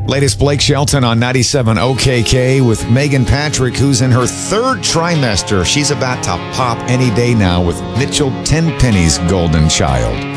Latest Blake Shelton on 97 OKK with Megan Patrick, who's in her third trimester. She's about to pop any day now with Mitchell Tenpenny's golden child.